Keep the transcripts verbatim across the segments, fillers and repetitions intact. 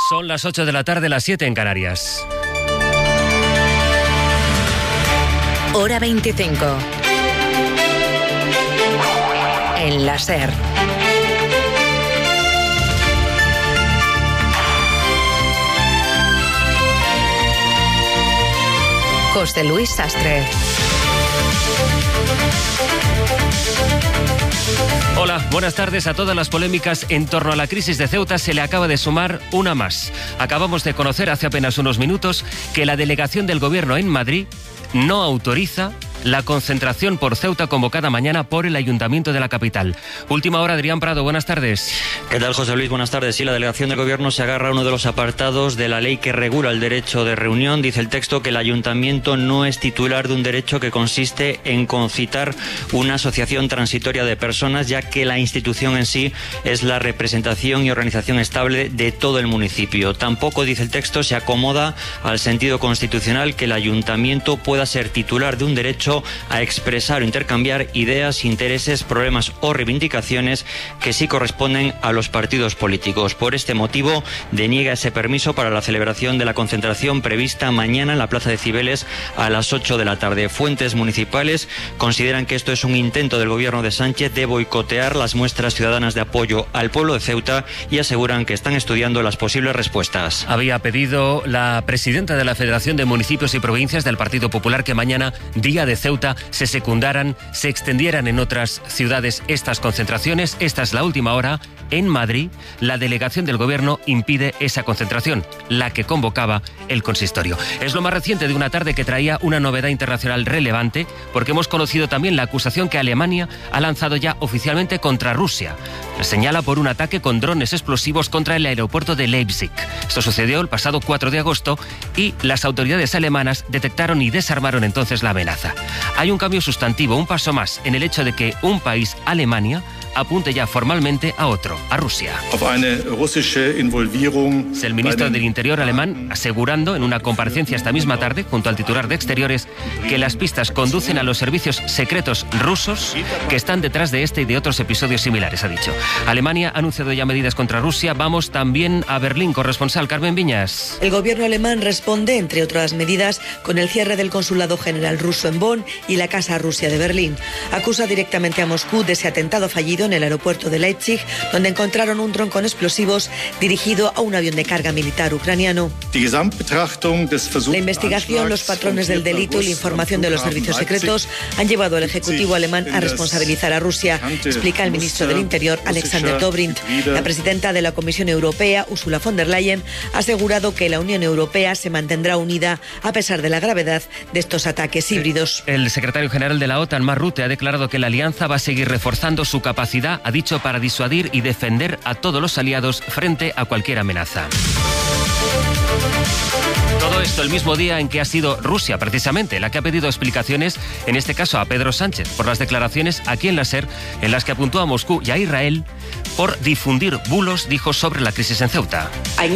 Son las ocho de la tarde, las siete en Canarias. Hora veinticinco. En la SER. José Luis Sastre. Hola, buenas tardes. A todas las polémicas en torno a la crisis de Ceuta se le acaba de sumar una más. Acabamos de conocer hace apenas unos minutos que la delegación del Gobierno en Madrid no autoriza la concentración por Ceuta convocada mañana por el Ayuntamiento de la capital. Última hora, Adrián Prado, buenas tardes. ¿Qué tal, José Luis? Buenas tardes. Sí, la delegación del Gobierno se agarra a uno de los apartados de la ley que regula el derecho de reunión. Dice el texto que el Ayuntamiento no es titular de un derecho que consiste en concitar una asociación transitoria de personas, ya que la institución en sí es la representación y organización estable de todo el municipio. Tampoco, dice el texto, se acomoda al sentido constitucional que el Ayuntamiento pueda ser titular de un derecho a expresar o intercambiar ideas, intereses, problemas o reivindicaciones que sí corresponden a los partidos políticos. Por este motivo, deniega ese permiso para la celebración de la concentración prevista mañana en la Plaza de Cibeles a las ocho de la tarde. Fuentes municipales consideran que esto es un intento del gobierno de Sánchez de boicotear las muestras ciudadanas de apoyo al pueblo de Ceuta y aseguran que están estudiando las posibles respuestas. Había pedido la presidenta de la Federación de Municipios y Provincias del Partido Popular que mañana, día de Ceuta, se secundaran, se extendieran en otras ciudades estas concentraciones. Esta es la última hora. En Madrid, la delegación del Gobierno impide esa concentración, la que convocaba el consistorio. Es lo más reciente de una tarde que traía una novedad internacional relevante, porque hemos conocido también la acusación que Alemania ha lanzado ya oficialmente contra Rusia. La señala por un ataque con drones explosivos contra el aeropuerto de Leipzig. Esto sucedió el pasado cuatro de agosto y las autoridades alemanas detectaron y desarmaron entonces la amenaza. Hay un cambio sustantivo, un paso más, en el hecho de que un país, Alemania, apunte ya formalmente a otro, a Rusia. Es el ministro del Interior alemán asegurando en una comparecencia esta misma tarde, junto al titular de Exteriores, que las pistas conducen a los servicios secretos rusos que están detrás de este y de otros episodios similares, ha dicho. Alemania ha anunciado ya medidas contra Rusia. Vamos también a Berlín, corresponsal Carmen Viñas. El gobierno alemán responde, entre otras medidas, con el cierre del consulado general ruso en Bonn y la Casa Rusia de Berlín. Acusa directamente a Moscú de ese atentado fallido en el aeropuerto de Leipzig, donde encontraron un dron con explosivos dirigido a un avión de carga militar ucraniano. La investigación, los patrones del delito y la información de los servicios secretos han llevado al Ejecutivo alemán a responsabilizar a Rusia, explica el ministro del Interior, Alexander Dobrindt. La presidenta de la Comisión Europea, Ursula von der Leyen, ha asegurado que la Unión Europea se mantendrá unida a pesar de la gravedad de estos ataques híbridos. El secretario general de la OTAN, Mark Rutte, ha declarado que la alianza va a seguir reforzando su capacidad, ha dicho, para disuadir y defender a todos los aliados frente a cualquier amenaza. Todo esto el mismo día en que ha sido Rusia, precisamente, la que ha pedido explicaciones, en este caso a Pedro Sánchez, por las declaraciones aquí en la SER, en las que apuntó a Moscú y a Israel por difundir bulos, dijo, sobre la crisis en Ceuta.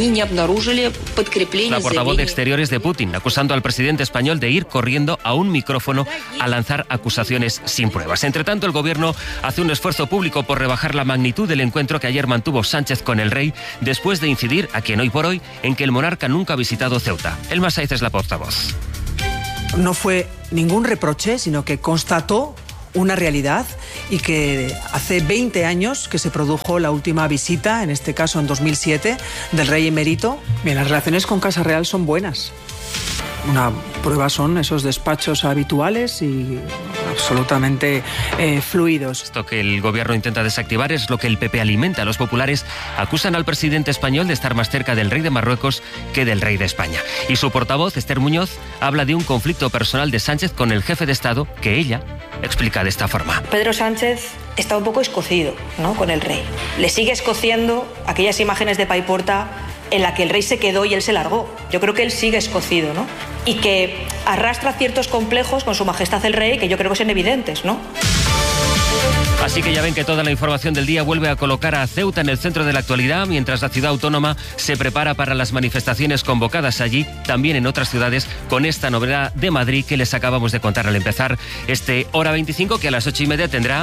La portavoz de Exteriores de Putin, acusando al presidente español de ir corriendo a un micrófono a lanzar acusaciones sin pruebas. Entre tanto, el gobierno hace un esfuerzo público por rebajar la magnitud del encuentro que ayer mantuvo Sánchez con el rey, después de incidir, a quien hoy por hoy, en que el monarca nunca ha visitado Ceuta. Elma Saiz es la portavoz. No fue ningún reproche, sino que constató una realidad y que hace veinte años que se produjo la última visita, en este caso en dos mil siete, del rey emérito. Bien, las relaciones con Casa Real son buenas. Una prueba son esos despachos habituales y absolutamente eh, fluidos. Esto que el gobierno intenta desactivar es lo que el P P alimenta. Los populares acusan al presidente español de estar más cerca del rey de Marruecos que del rey de España. Y su portavoz, Esther Muñoz, habla de un conflicto personal de Sánchez con el jefe de Estado que ella explica de esta forma. Pedro Sánchez está un poco escocido, ¿no?, con el rey. Le sigue escociendo aquellas imágenes de Paiporta en la que el rey se quedó y él se largó. Yo creo que él sigue escocido, ¿no? Y que arrastra ciertos complejos con su majestad el rey que yo creo que son evidentes, ¿no? Así que ya ven que toda la información del día vuelve a colocar a Ceuta en el centro de la actualidad, mientras la ciudad autónoma se prepara para las manifestaciones convocadas allí, también en otras ciudades, con esta novedad de Madrid que les acabamos de contar al empezar este Hora veinticinco, que a las ocho y media tendrá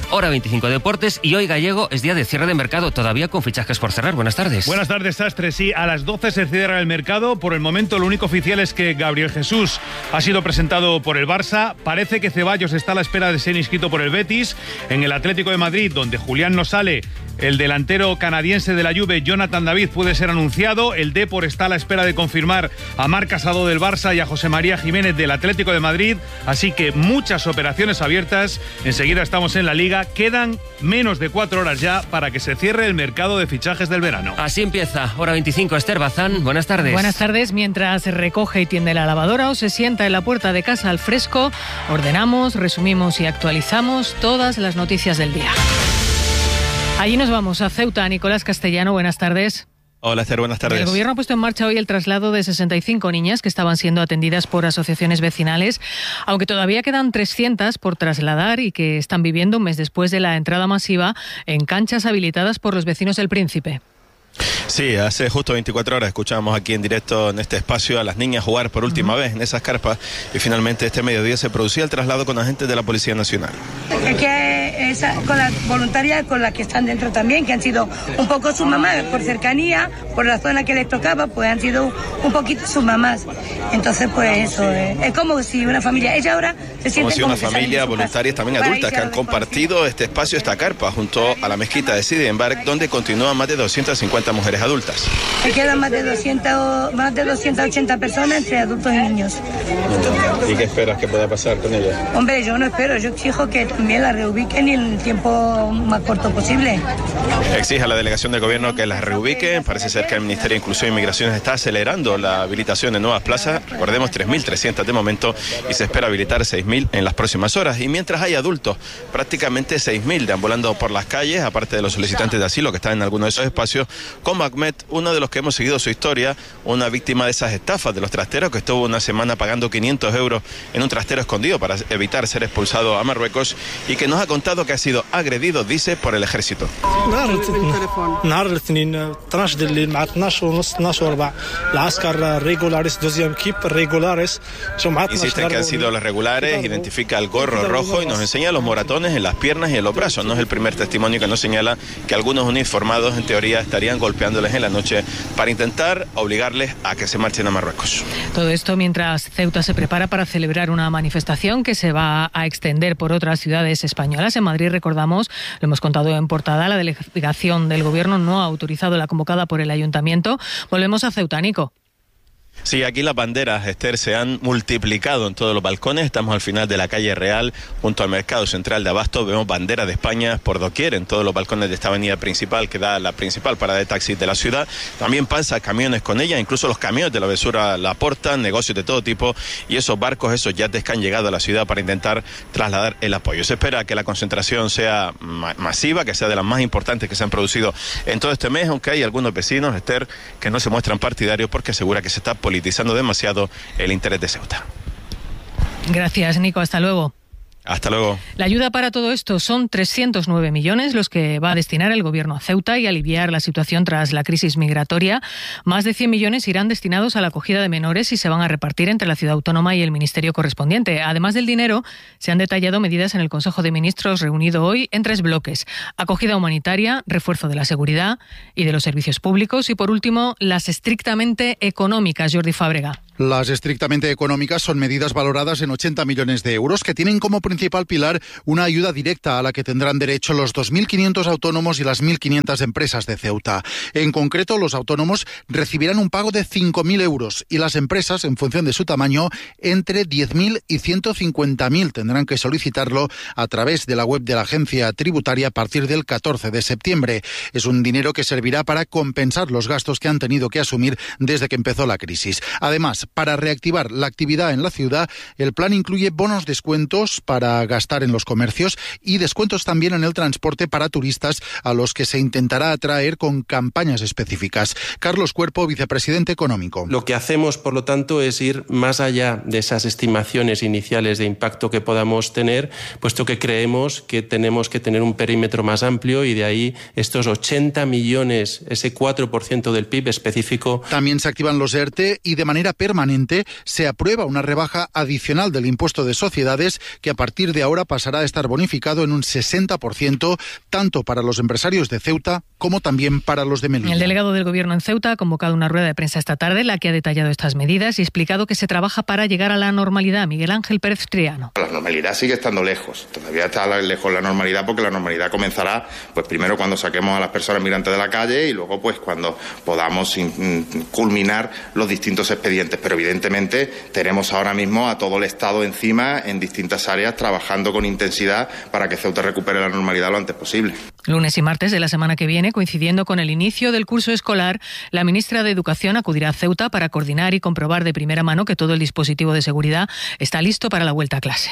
Hora veinticinco Deportes y hoy Gallego es día de cierre de mercado, todavía con fichajes por cerrar. Buenas tardes. Buenas tardes, Sastre. Sí, a las doce se cierra el mercado. Por el momento lo único oficial es que Gabriel Jesús ha sido presentado por el Barça. Parece que Ceballos está a la espera de ser inscrito por el Betis. En el Atlético de Madrid, donde Julián no sale, el delantero canadiense de la Juve, Jonathan David, puede ser anunciado. El Depor está a la espera de confirmar a Marc Casado del Barça y a José María Jiménez del Atlético de Madrid. Así que muchas operaciones abiertas. Enseguida estamos en la Liga. Quedan menos de cuatro horas ya para que se cierre el mercado de fichajes del verano. Así empieza. Hora veinticinco. Esther Bazán, buenas tardes. Buenas tardes. Mientras recoge y tiende la lavadora o se sienta en la puerta de casa al fresco, ordenamos, resumimos y actualizamos todas las noticias del día. Allí nos vamos, a Ceuta. Nicolás Castellano, buenas tardes. Hola, Esther, buenas tardes. El Gobierno ha puesto en marcha hoy el traslado de sesenta y cinco niñas que estaban siendo atendidas por asociaciones vecinales, aunque todavía quedan trescientas por trasladar y que están viviendo un mes después de la entrada masiva en canchas habilitadas por los vecinos del Príncipe. Sí, hace justo veinticuatro horas escuchábamos aquí en directo en este espacio a las niñas jugar por última uh-huh. vez en esas carpas y finalmente este mediodía se producía el traslado con agentes de la Policía Nacional. Es que esa, con las voluntarias con las que están dentro también, que han sido un poco sus mamás, por cercanía, por la zona que les tocaba, pues han sido un poquito sus mamás. Entonces, pues eso, es, es como si una familia, ella ahora se siente como si una familia, voluntarias también adultas que han compartido este espacio, esta carpa, junto a la mezquita de Sidi Embark, donde continúan más de doscientas cincuenta mujeres adultas. Se quedan más de doscientas, más de doscientas ochenta personas entre adultos y niños. ¿Y qué esperas que pueda pasar con ellas? Hombre, yo no espero, yo exijo que también las reubiquen en el tiempo más corto posible. Exige a la delegación del gobierno que las reubiquen. Parece ser que el Ministerio de Inclusión y Migraciones está acelerando la habilitación de nuevas plazas. Recordemos, tres mil trescientas de momento y se espera habilitar seis mil en las próximas horas. Y mientras hay adultos, prácticamente seis mil deambulando por las calles, aparte de los solicitantes de asilo que están en algunos de esos espacios, como Ahmed, uno de los que hemos seguido su historia, una víctima de esas estafas de los trasteros que estuvo una semana pagando quinientos euros en un trastero escondido para evitar ser expulsado a Marruecos y que nos ha contado que ha sido agredido, dice, por el ejército. Insisten que han sido los regulares, identifica el gorro rojo y nos enseña los moratones en las piernas y en los brazos. No es el primer testimonio que nos señala que algunos uniformados en teoría estarían golpeándoles en la noche para intentar obligarles a que se marchen a Marruecos. Todo esto mientras Ceuta se prepara para celebrar una manifestación que se va a extender por otras ciudades españolas. En Madrid, recordamos, lo hemos contado en portada, la delegación del Gobierno no ha autorizado la convocada por el Ayuntamiento. Volvemos a Ceuta, Nico. Sí, aquí las banderas, Esther, se han multiplicado en todos los balcones. Estamos al final de la calle Real, junto al Mercado Central de Abasto. Vemos banderas de España por doquier en todos los balcones de esta avenida principal, que da la principal parada de taxis de la ciudad. También pasan camiones con ella, incluso los camiones de la basura la aportan, negocios de todo tipo, y esos barcos, esos yates que han llegado a la ciudad para intentar trasladar el apoyo. Se espera que la concentración sea ma- masiva, que sea de las más importantes que se han producido en todo este mes, aunque hay algunos vecinos, Esther, que no se muestran partidarios porque asegura que se está politizando demasiado el interés de Ceuta. Gracias, Nico. Hasta luego. Hasta luego. La ayuda para todo esto son trescientos nueve millones los que va a destinar el Gobierno a Ceuta y aliviar la situación tras la crisis migratoria. Más de cien millones irán destinados a la acogida de menores y se van a repartir entre la ciudad autónoma y el ministerio correspondiente. Además del dinero, se han detallado medidas en el Consejo de Ministros reunido hoy en tres bloques: acogida humanitaria, refuerzo de la seguridad y de los servicios públicos y, por último, las estrictamente económicas. Jordi Fábrega. Las estrictamente económicas son medidas valoradas en ochenta millones de euros que tienen como principal pilar una ayuda directa a la que tendrán derecho los dos mil quinientos autónomos y las mil quinientas empresas de Ceuta. En concreto, los autónomos recibirán un pago de cinco mil euros y las empresas, en función de su tamaño, entre diez mil y ciento cincuenta mil. Tendrán que solicitarlo a través de la web de la agencia tributaria a partir del catorce de septiembre. Es un dinero que servirá para compensar los gastos que han tenido que asumir desde que empezó la crisis. Además, para reactivar la actividad en la ciudad, el plan incluye bonos descuentos para gastar en los comercios y descuentos también en el transporte para turistas a los que se intentará atraer con campañas específicas. Carlos Cuerpo, vicepresidente económico. Lo que hacemos, por lo tanto, es ir más allá de esas estimaciones iniciales de impacto que podamos tener, puesto que creemos que tenemos que tener un perímetro más amplio y de ahí estos ochenta millones, ese cuatro por ciento del P I B específico. También se activan los ERTE y de manera permanente permanente, se aprueba una rebaja adicional del impuesto de sociedades que a partir de ahora pasará a estar bonificado en un sesenta por ciento, tanto para los empresarios de Ceuta como también para los de Melilla. El delegado del Gobierno en Ceuta ha convocado una rueda de prensa esta tarde en la que ha detallado estas medidas y explicado que se trabaja para llegar a la normalidad. Miguel Ángel Pérez Triano. La normalidad sigue estando lejos. Todavía está lejos la normalidad porque la normalidad comenzará pues primero cuando saquemos a las personas migrantes de la calle y luego pues cuando podamos culminar los distintos expedientes. Pero evidentemente tenemos ahora mismo a todo el Estado encima en distintas áreas trabajando con intensidad para que Ceuta recupere la normalidad lo antes posible. Lunes y martes de la semana que viene, coincidiendo con el inicio del curso escolar, la ministra de Educación acudirá a Ceuta para coordinar y comprobar de primera mano que todo el dispositivo de seguridad está listo para la vuelta a clase.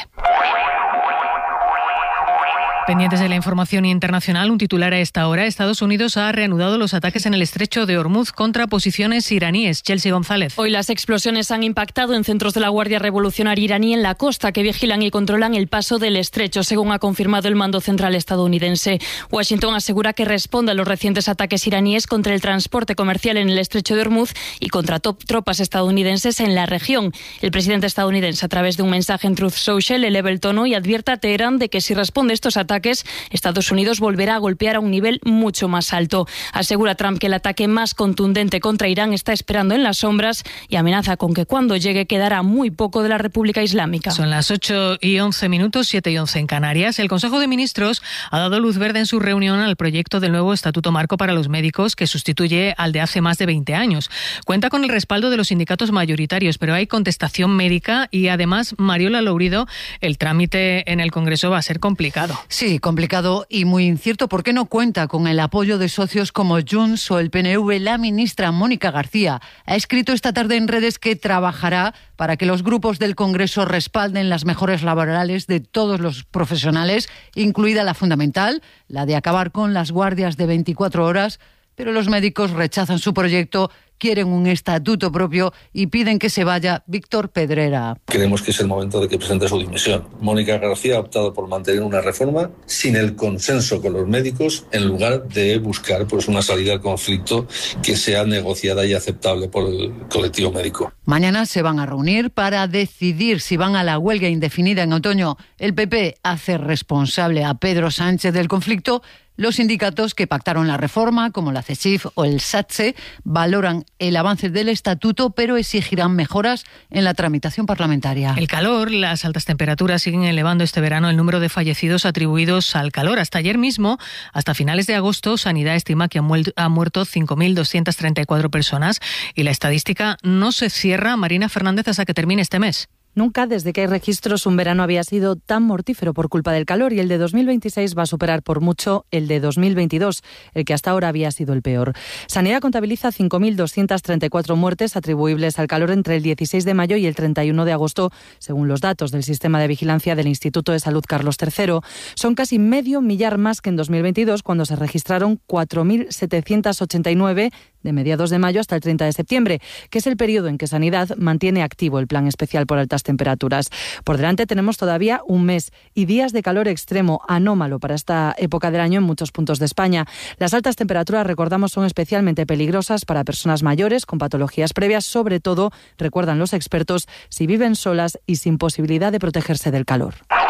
Pendientes de la información internacional, un titular a esta hora. Estados Unidos ha reanudado los ataques en el estrecho de Hormuz contra posiciones iraníes. Chelsea González. Hoy las explosiones han impactado en centros de la Guardia Revolucionaria iraní en la costa que vigilan y controlan el paso del estrecho, según ha confirmado el mando central estadounidense. Washington asegura que responde a los recientes ataques iraníes contra el transporte comercial en el estrecho de Hormuz y contra tropas estadounidenses en la región. El presidente estadounidense, a través de un mensaje en Truth Social, eleva el tono y advierte a Teherán de que si responde a estos ataques, Estados Unidos volverá a golpear a un nivel mucho más alto. Asegura Trump que el ataque más contundente contra Irán está esperando en las sombras y amenaza con que cuando llegue quedará muy poco de la República Islámica. Son las ocho y once minutos, siete y once en Canarias. El Consejo de Ministros ha dado luz verde en su reunión al proyecto del nuevo Estatuto Marco para los Médicos que sustituye al de hace más de veinte años. Cuenta con el respaldo de los sindicatos mayoritarios, pero hay contestación médica y además, Mariola Lourido, el trámite en el Congreso va a ser complicado. Sí. Sí, complicado y muy incierto porque no cuenta con el apoyo de socios como Junts o el P N V. La ministra Mónica García ha escrito esta tarde en redes que trabajará para que los grupos del Congreso respalden las mejoras laborales de todos los profesionales, incluida la fundamental, la de acabar con las guardias de veinticuatro horas, pero los médicos rechazan su proyecto, quieren un estatuto propio y piden que se vaya Víctor Pedrera. Creemos que es el momento de que presente su dimisión. Mónica García ha optado por mantener una reforma sin el consenso con los médicos en lugar de buscar pues, una salida al conflicto que sea negociada y aceptable por el colectivo médico. Mañana se van a reunir para decidir si van a la huelga indefinida en otoño. El P P hace responsable a Pedro Sánchez del conflicto. Los sindicatos que pactaron la reforma, como la CESIF o el SATSE, valoran el avance del estatuto, pero exigirán mejoras en la tramitación parlamentaria. El calor, las altas temperaturas siguen elevando este verano el número de fallecidos atribuidos al calor. Hasta ayer mismo, hasta finales de agosto, Sanidad estima que han muerto cinco mil doscientas treinta y cuatro personas y la estadística no se cierra, Marina Fernández, hasta que termine este mes. Nunca desde que hay registros un verano había sido tan mortífero por culpa del calor y el de dos mil veintiséis va a superar por mucho el de dos mil veintidós, el que hasta ahora había sido el peor. Sanidad contabiliza cinco mil doscientas treinta y cuatro muertes atribuibles al calor entre el dieciséis de mayo y el treinta y uno de agosto, según los datos del Sistema de Vigilancia del Instituto de Salud Carlos tercero. Son casi medio millar más que en dos mil veintidós, cuando se registraron cuatro mil setecientas ochenta y nueve de mediados de mayo hasta el treinta de septiembre, que es el periodo en que Sanidad mantiene activo el plan especial por altas temperaturas. Por delante tenemos todavía un mes y días de calor extremo anómalo para esta época del año en muchos puntos de España. Las altas temperaturas, recordamos, son especialmente peligrosas para personas mayores con patologías previas, sobre todo, recuerdan los expertos, si viven solas y sin posibilidad de protegerse del calor.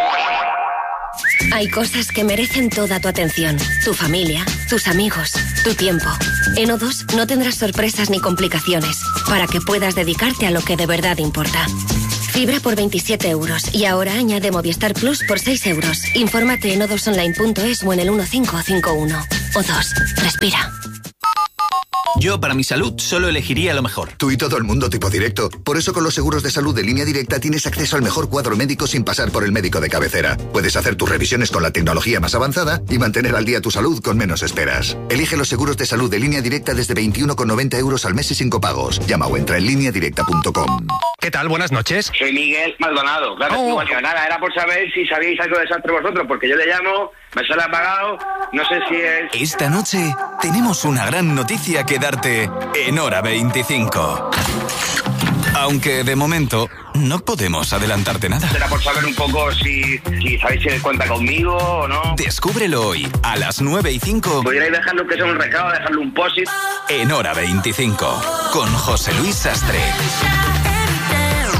Hay cosas que merecen toda tu atención. Tu familia, tus amigos, tu tiempo. En O dos no tendrás sorpresas ni complicaciones para que puedas dedicarte a lo que de verdad importa. Fibra por veintisiete euros y ahora añade Movistar Plus por seis euros. Infórmate en o dos online punto es o en el uno cinco cinco uno. O dos, respira. Yo, para mi salud, solo elegiría lo mejor. Tú y todo el mundo tipo directo. Por eso con los seguros de salud de Línea Directa tienes acceso al mejor cuadro médico sin pasar por el médico de cabecera. Puedes hacer tus revisiones con la tecnología más avanzada y mantener al día tu salud con menos esperas. Elige los seguros de salud de Línea Directa desde veintiuno con noventa euros al mes y sin copagos. Llama o entra en línea directa punto com. ¿Qué tal? Buenas noches. Soy Miguel Maldonado. Claro, oh. bueno, nada, era por saber si sabíais algo de desastre vosotros, porque yo le llamo, me sale apagado, no sé si es... Esta noche tenemos una gran noticia que darte en Hora veinticinco. Aunque de momento no podemos adelantarte nada. Era por saber un poco si, si sabéis si él cuenta conmigo o no. Descúbrelo hoy a las nueve y cinco. Podríais dejarle que sea un recado, dejarle un post-it. En Hora veinticinco con José Luis Sastre.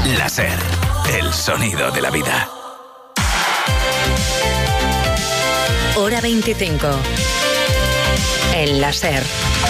La SER, el sonido de la vida. Hora veinticinco. En la SER.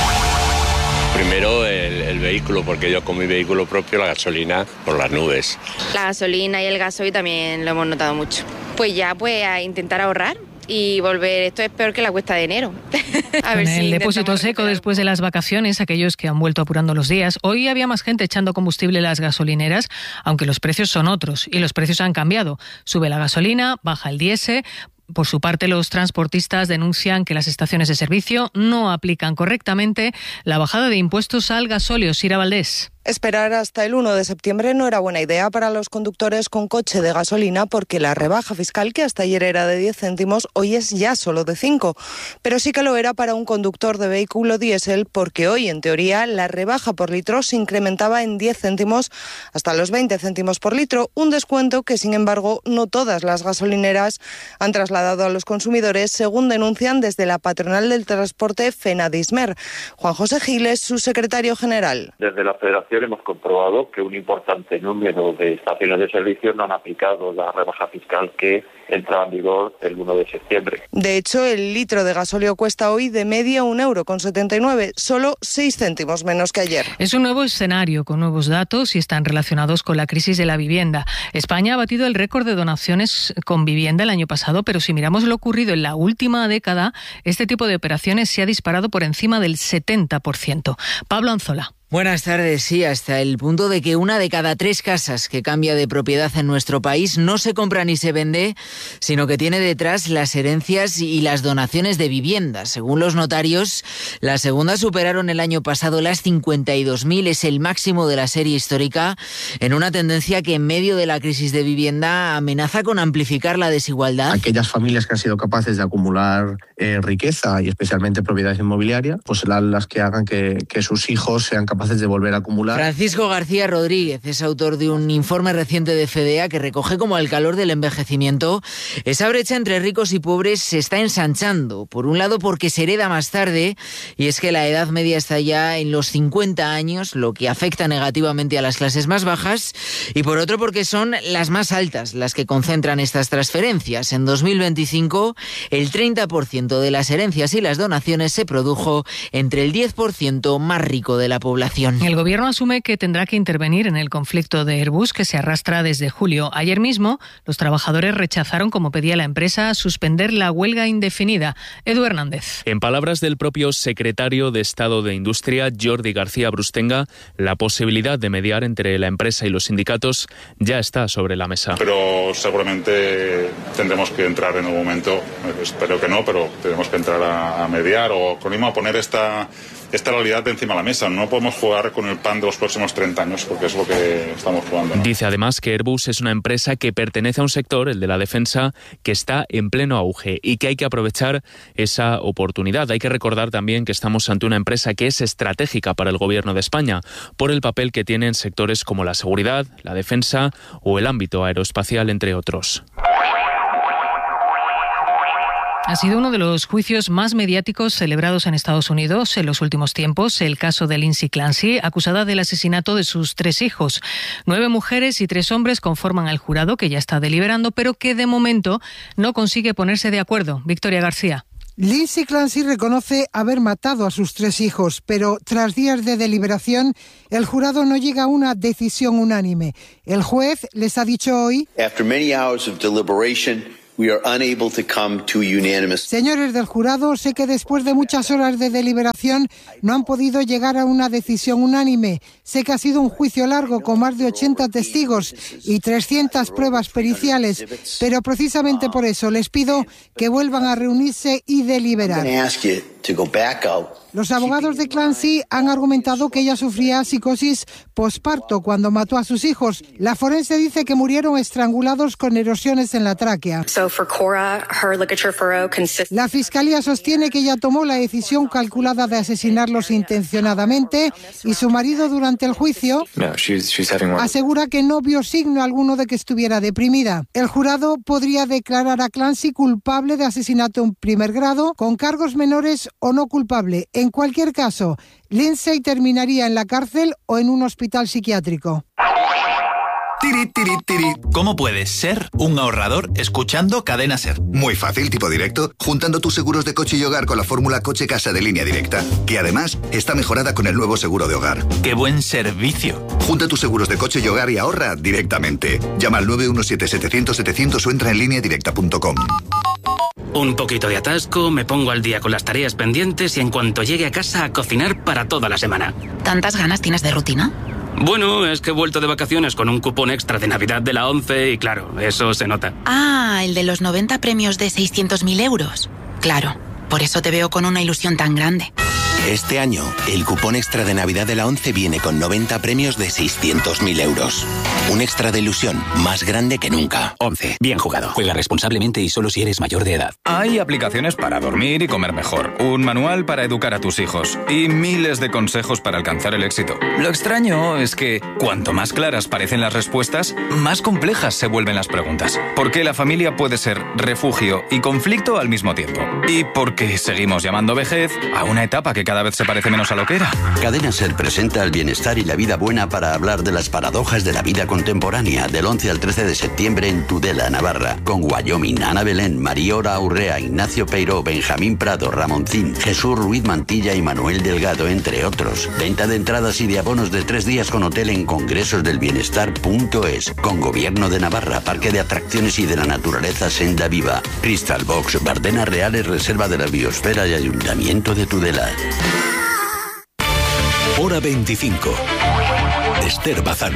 Primero el, el vehículo, porque yo con mi vehículo propio, la gasolina, por las nubes. La gasolina y el gasoil también lo hemos notado mucho. Pues ya, pues a intentar ahorrar y volver. Esto es peor que la cuesta de enero. A ver Con si el depósito seco recuperar. después de las vacaciones, aquellos que han vuelto apurando los días. Hoy había más gente echando combustible en las gasolineras, aunque los precios son otros y los precios han cambiado. Sube la gasolina, baja el diésel. Por su parte, los transportistas denuncian que las estaciones de servicio no aplican correctamente la bajada de impuestos al gasóleo. Sira Valdés. Esperar hasta el uno de septiembre no era buena idea para los conductores con coche de gasolina porque la rebaja fiscal, que hasta ayer era de diez céntimos, hoy es ya solo de cinco. Pero sí que lo era para un conductor de vehículo diésel porque hoy, en teoría, la rebaja por litro se incrementaba en diez céntimos hasta los veinte céntimos por litro, un descuento que, sin embargo, no todas las gasolineras han trasladado a los consumidores, según denuncian desde la patronal del transporte FENADISMER. Juan José Giles, su secretario general. Desde la Federación hemos comprobado que un importante número de estaciones de servicio no han aplicado la rebaja fiscal que entraba en vigor el uno de septiembre. De hecho, el litro de gasóleo cuesta hoy de media un euro con setenta y nueve, solo seis céntimos menos que ayer. Es un nuevo escenario con nuevos datos y están relacionados con la crisis de la vivienda. España ha batido el récord de donaciones con vivienda el año pasado, pero si miramos lo ocurrido en la última década, este tipo de operaciones se ha disparado por encima del setenta por ciento. Pablo Anzola. Buenas tardes. Sí, hasta el punto de que una de cada tres casas que cambia de propiedad en nuestro país no se compra ni se vende, sino que tiene detrás las herencias y las donaciones de vivienda. Según los notarios, las segundas superaron el año pasado las cincuenta y dos mil, es el máximo de la serie histórica, en una tendencia que en medio de la crisis de vivienda amenaza con amplificar la desigualdad. Aquellas familias que han sido capaces de acumular eh, riqueza y especialmente propiedades inmobiliarias, pues serán las que hagan que, que sus hijos sean capaces capaces de volver a acumular. Francisco García Rodríguez es autor de un informe reciente de FEDEA que recoge como al calor del envejecimiento esa brecha entre ricos y pobres se está ensanchando. Por un lado porque se hereda más tarde, y es que la edad media está ya en los cincuenta años, lo que afecta negativamente a las clases más bajas, y por otro porque son las más altas las que concentran estas transferencias. En dos mil veinticinco, el treinta por ciento de las herencias y las donaciones se produjo entre el diez por ciento más rico de la población. El Gobierno asume que tendrá que intervenir en el conflicto de Airbus que se arrastra desde julio. Ayer mismo, los trabajadores rechazaron, como pedía la empresa, suspender la huelga indefinida. Edu Hernández. En palabras del propio secretario de Estado de Industria, Jordi García Brustenga, la posibilidad de mediar entre la empresa y los sindicatos ya está sobre la mesa. Pero seguramente tendremos que entrar en un momento, espero que no, pero tenemos que entrar a, a mediar o con a poner esta... esta realidad de encima de la mesa. No podemos jugar con el pan de los próximos treinta años porque es lo que estamos jugando, ¿no? Dice además que Airbus es una empresa que pertenece a un sector, el de la defensa, que está en pleno auge y que hay que aprovechar esa oportunidad. Hay que recordar también que estamos ante una empresa que es estratégica para el Gobierno de España por el papel que tiene en sectores como la seguridad, la defensa o el ámbito aeroespacial, entre otros. Ha sido uno de los juicios más mediáticos celebrados en Estados Unidos en los últimos tiempos, el caso de Lindsay Clancy, acusada del asesinato de sus tres hijos. Nueve mujeres y tres hombres conforman el jurado, que ya está deliberando, pero que de momento no consigue ponerse de acuerdo. Victoria García. Lindsay Clancy reconoce haber matado a sus tres hijos, pero tras días de deliberación, el jurado no llega a una decisión unánime. El juez les ha dicho hoy: After many hours of deliberation, we are unable to come to unanimous. Señores del jurado, sé que después de muchas horas de deliberación no han podido llegar a una decisión unánime. Sé que ha sido un juicio largo con más de ochenta testigos y trescientas pruebas periciales, pero precisamente por eso les pido que vuelvan a reunirse y deliberar. Los abogados de Clancy han argumentado que ella sufría psicosis posparto cuando mató a sus hijos. La forense dice que murieron estrangulados con erosiones en la tráquea. So for Cora, her ligature furrow consists... La fiscalía sostiene que ella tomó la decisión calculada de asesinarlos intencionadamente y su marido, durante el juicio, No, she's, she's having one. asegura que no vio signo alguno de que estuviera deprimida. El jurado podría declarar a Clancy culpable de asesinato en primer grado, con cargos menores o no culpable. En cualquier caso, Lindsay terminaría en la cárcel o en un hospital psiquiátrico. Tiri, tiri, tiri. ¿Cómo puedes ser un ahorrador escuchando Cadena SER? Muy fácil, tipo directo, juntando tus seguros de coche y hogar con la fórmula coche-casa de Línea Directa, que además está mejorada con el nuevo seguro de hogar. ¡Qué buen servicio! Junta tus seguros de coche y hogar y ahorra directamente. Llama al nueve uno siete, setecientos, setecientos o entra en línea directa punto com. Un poquito de atasco, me pongo al día con las tareas pendientes y en cuanto llegue a casa a cocinar para toda la semana. ¿Tantas ganas tienes de rutina? Bueno, es que he vuelto de vacaciones con un cupón extra de Navidad de la ONCE y claro, eso se nota. Ah, el de los noventa premios de seiscientos mil euros. Claro, por eso te veo con una ilusión tan grande. Este año, el cupón extra de Navidad de la ONCE viene con noventa premios de seiscientos mil euros. Un extra de ilusión más grande que nunca. ONCE, bien jugado. Juega responsablemente y solo si eres mayor de edad. Hay aplicaciones para dormir y comer mejor, un manual para educar a tus hijos y miles de consejos para alcanzar el éxito. Lo extraño es que cuanto más claras parecen las respuestas, más complejas se vuelven las preguntas. Porque la familia puede ser refugio y conflicto al mismo tiempo. Y porque seguimos llamando vejez a una etapa que cada vez se parece menos a lo que era. Cadena SER presenta el bienestar y la vida buena para hablar de las paradojas de la vida contemporánea del once al trece de septiembre en Tudela, Navarra, con Wyoming, Ana Belén, Mariora Aurrea, Ignacio Peiró, Benjamín Prado, Ramoncín, Jesús Ruiz Mantilla y Manuel Delgado, entre otros. Venta de entradas y de abonos de tres días con hotel en congresosdelbienestar punto es, con Gobierno de Navarra, Parque de Atracciones y de la Naturaleza Senda Viva, Crystal Box, Bardenas Reales, Reserva de la Biosfera y Ayuntamiento de Tudela. Hora veinticinco. Esther Bazán.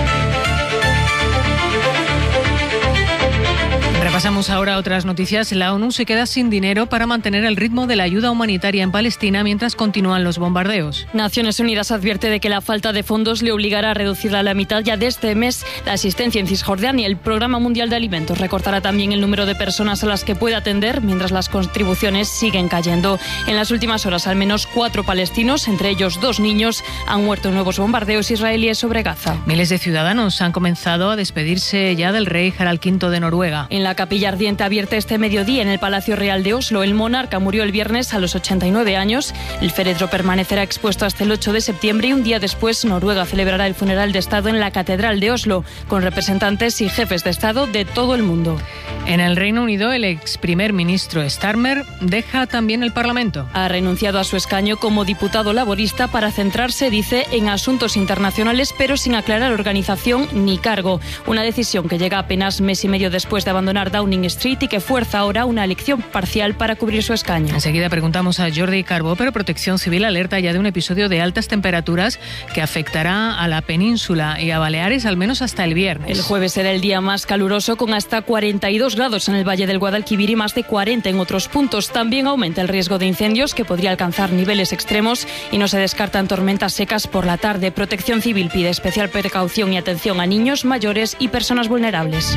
Repasamos ahora otras noticias. La ONU se queda sin dinero para mantener el ritmo de la ayuda humanitaria en Palestina mientras continúan los bombardeos. Naciones Unidas advierte de que la falta de fondos le obligará a reducir a la mitad ya de este mes la asistencia en Cisjordania. El Programa Mundial de Alimentos recortará también el número de personas a las que puede atender mientras las contribuciones siguen cayendo. En las últimas horas, al menos cuatro palestinos, entre ellos dos niños, han muerto en nuevos bombardeos israelíes sobre Gaza. Miles de ciudadanos han comenzado a despedirse ya del rey Harald quinto de Noruega. En la capilla ardiente abierta este mediodía en el Palacio Real de Oslo, el monarca murió el viernes a los ochenta y nueve años. El féretro permanecerá expuesto hasta el ocho de septiembre y un día después Noruega celebrará el funeral de Estado en la Catedral de Oslo, con representantes y jefes de Estado de todo el mundo. En el Reino Unido, el ex primer ministro Starmer deja también el Parlamento. Ha renunciado a su escaño como diputado laborista para centrarse, dice, en asuntos internacionales, pero sin aclarar organización ni cargo. Una decisión que llega apenas mes y medio después de abandonar Downing Street y que fuerza ahora una elección parcial para cubrir su escaño. Enseguida preguntamos a Jordi Carbó, pero Protección Civil alerta ya de un episodio de altas temperaturas que afectará a la península y a Baleares al menos hasta el viernes. El jueves será el día más caluroso, con hasta cuarenta y dos grados en el Valle del Guadalquivir y más de cuarenta en otros puntos. También aumenta el riesgo de incendios, que podría alcanzar niveles extremos, y no se descartan tormentas secas por la tarde. Protección Civil pide especial precaución y atención a niños, mayores y personas vulnerables.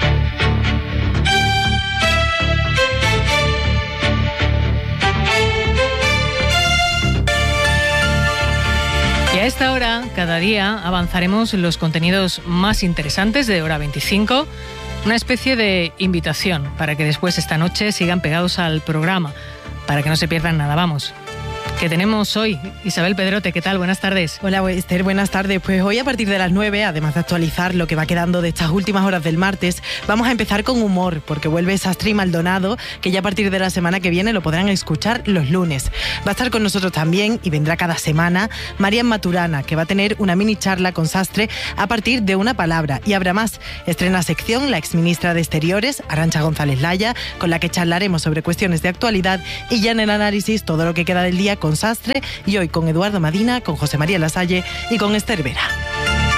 Y a esta hora, cada día, avanzaremos los contenidos más interesantes de Hora veinticinco. Una especie de invitación para que después esta noche sigan pegados al programa, para que no se pierdan nada. Vamos. ¿Qué tenemos hoy? Isabel Pedrote, ¿qué tal? Buenas tardes. Hola, Esther, buenas tardes. Pues hoy a partir de las nueve, además de actualizar lo que va quedando de estas últimas horas del martes, vamos a empezar con humor, porque vuelve Sastre y Maldonado, que ya a partir de la semana que viene lo podrán escuchar los lunes. Va a estar con nosotros también, y vendrá cada semana, Marian Maturana, que va a tener una mini charla con Sastre a partir de una palabra. Y habrá más. Estrena sección la exministra de Exteriores, Arantxa González Laya, con la que charlaremos sobre cuestiones de actualidad, y ya en el análisis todo lo que queda del día con Sastre, y hoy con Eduardo Madina, con José María Lasalle y con Esther Vera.